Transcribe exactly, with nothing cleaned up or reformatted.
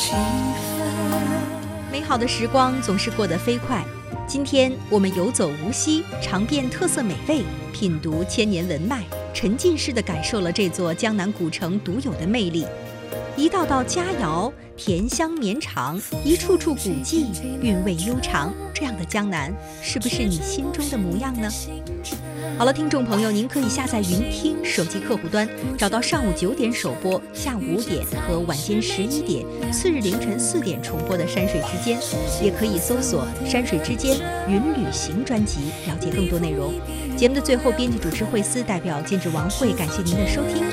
美好的时光总是过得飞快，今天我们游走无锡，尝遍特色美味，品读千年文脉，沉浸式地感受了这座江南古城独有的魅力。一道道佳肴，甜香绵长，一处处古迹，韵味悠长。这样的江南，是不是你心中的模样呢？好了，听众朋友，您可以下载云听手机客户端，找到上午九点首播、下午五点和晚间十一点、次日凌晨四点重播的《山水之间》，也可以搜索《山水之间云旅行》专辑，了解更多内容。节目的最后，编辑主持惠思代表监制王慧，感谢您的收听。